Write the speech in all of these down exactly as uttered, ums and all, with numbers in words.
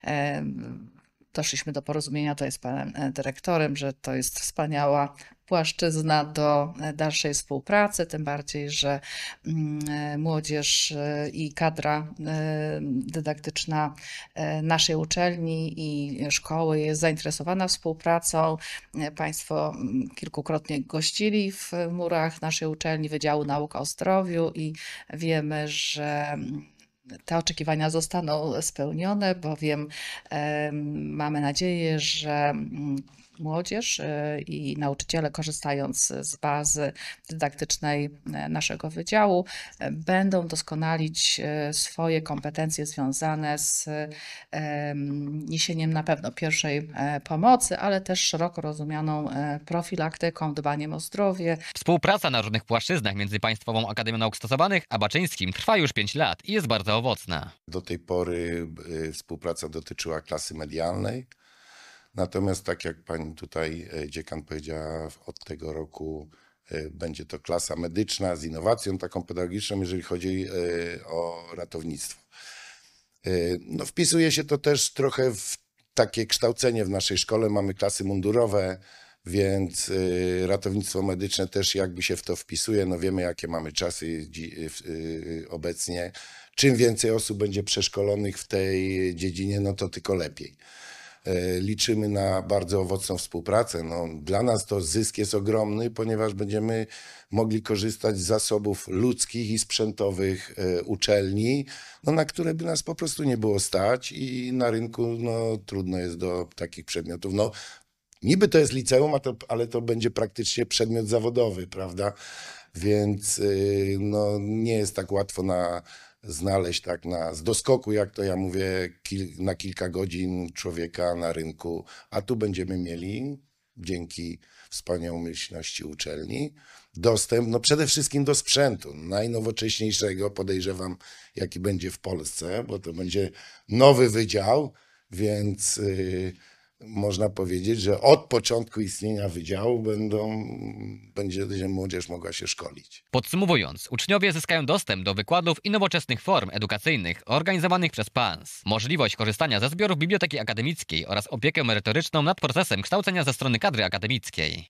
Doszliśmy do porozumienia, to jest panem dyrektorem, że to jest wspaniała płaszczyzna do dalszej współpracy, tym bardziej, że młodzież i kadra dydaktyczna naszej uczelni i szkoły jest zainteresowana współpracą. Państwo kilkukrotnie gościli w murach naszej uczelni Wydziału Nauk o Zdrowiu i wiemy, że te oczekiwania zostaną spełnione, bowiem mamy nadzieję, że młodzież i nauczyciele, korzystając z bazy dydaktycznej naszego wydziału, będą doskonalić swoje kompetencje związane z niesieniem na pewno pierwszej pomocy, ale też szeroko rozumianą profilaktyką, dbaniem o zdrowie. Współpraca na różnych płaszczyznach między Państwową Akademią Nauk Stosowanych a Baczyńskim trwa już pięć lat i jest bardzo owocna. Do tej pory współpraca dotyczyła klasy medialnej. Natomiast tak jak pani tutaj dziekan powiedziała, od tego roku będzie to klasa medyczna z innowacją taką pedagogiczną, jeżeli chodzi o ratownictwo. No, wpisuje się to też trochę w takie kształcenie w naszej szkole. Mamy klasy mundurowe, więc ratownictwo medyczne też jakby się w to wpisuje. No wiemy, jakie mamy czasy obecnie. Czym więcej osób będzie przeszkolonych w tej dziedzinie, no to tylko lepiej. Liczymy na bardzo owocną współpracę. No, dla nas to zysk jest ogromny, ponieważ będziemy mogli korzystać z zasobów ludzkich i sprzętowych uczelni, no, na które by nas po prostu nie było stać i na rynku no, trudno jest do takich przedmiotów. No, niby to jest liceum, a to, ale to będzie praktycznie przedmiot zawodowy, prawda? Więc no, nie jest tak łatwo na znaleźć tak na, z doskoku, jak to ja mówię, kil, na kilka godzin człowieka na rynku, a tu będziemy mieli, dzięki wspaniałomyślności uczelni, dostęp no przede wszystkim do sprzętu, najnowocześniejszego, podejrzewam, jaki będzie w Polsce, bo to będzie nowy wydział, więc yy, można powiedzieć, że od początku istnienia wydziału będą, będzie młodzież mogła się szkolić. Podsumowując, uczniowie zyskają dostęp do wykładów i nowoczesnych form edukacyjnych organizowanych przez P A N S, możliwość korzystania ze zbiorów Biblioteki Akademickiej oraz opiekę merytoryczną nad procesem kształcenia ze strony kadry akademickiej.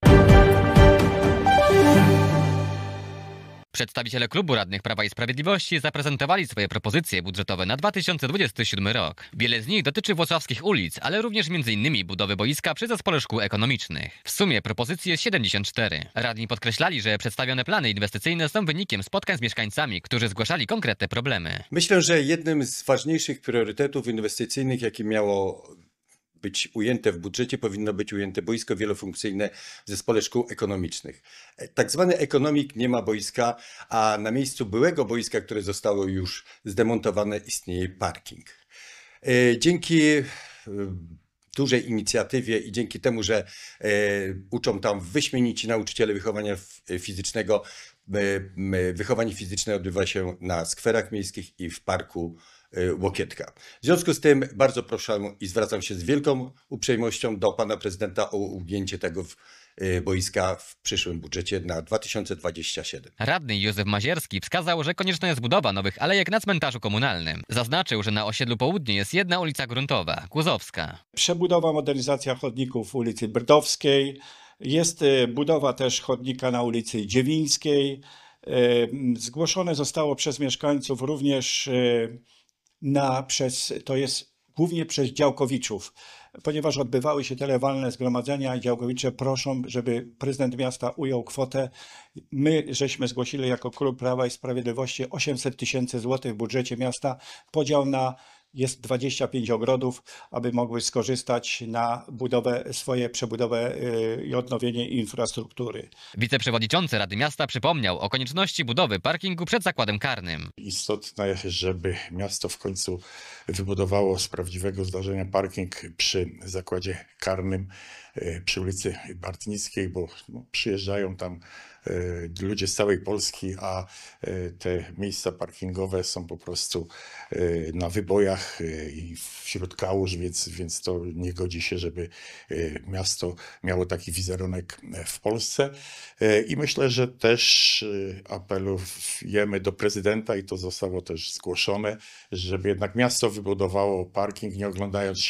Przedstawiciele Klubu Radnych Prawa i Sprawiedliwości zaprezentowali swoje propozycje budżetowe na dwa tysiące dwudziesty siódmy rok. Wiele z nich dotyczy włocławskich ulic, ale również między innymi budowy boiska przy Zespole Szkół Ekonomicznych. W sumie propozycji jest siedemdziesiąt cztery. Radni podkreślali, że przedstawione plany inwestycyjne są wynikiem spotkań z mieszkańcami, którzy zgłaszali konkretne problemy. Myślę, że jednym z ważniejszych priorytetów inwestycyjnych, jakie miało być ujęte w budżecie, powinno być ujęte boisko wielofunkcyjne w Zespole Szkół Ekonomicznych. Tak zwany ekonomik nie ma boiska, a na miejscu byłego boiska, które zostało już zdemontowane, istnieje parking. Dzięki dużej inicjatywie i dzięki temu, że uczą tam wyśmienici nauczyciele wychowania fizycznego, wychowanie fizyczne odbywa się na skwerach miejskich i w parku Łokietka. W związku z tym bardzo proszę i zwracam się z wielką uprzejmością do pana prezydenta o ujęcie tego boiska w przyszłym budżecie na dwa tysiące dwudziesty siódmy. Radny Józef Mazierski wskazał, że konieczna jest budowa nowych alejek na cmentarzu komunalnym. Zaznaczył, że na osiedlu Południe jest jedna ulica gruntowa, Kłuzowska. Przebudowa, modernizacja chodników ulicy Brdowskiej. Jest budowa też chodnika na ulicy Dziewińskiej. Zgłoszone zostało przez mieszkańców również na, przez, to jest głównie przez działkowiczów, ponieważ odbywały się telewalne zgromadzenia i działkowicze proszą, żeby prezydent miasta ujął kwotę. My żeśmy zgłosili jako Klub Prawa i Sprawiedliwości osiemset tysięcy złotych w budżecie miasta, podział na jest dwadzieścia pięć ogrodów, aby mogły skorzystać na budowę, swoje przebudowę i odnowienie infrastruktury. Wiceprzewodniczący Rady Miasta przypomniał o konieczności budowy parkingu przed zakładem karnym. Istotne, żeby miasto w końcu wybudowało z prawdziwego zdarzenia parking przy zakładzie karnym, e, przy ulicy Bartnickiej, bo no, przyjeżdżają tam e, ludzie z całej Polski, a e, te miejsca parkingowe są po prostu e, na wybojach e, i wśród kałuż, więc, więc to nie godzi się, żeby e, miasto miało taki wizerunek w Polsce. E, I myślę, że też e, apelujemy do prezydenta i to zostało też zgłoszone, żeby jednak miasto wybudowało parking, nie oglądając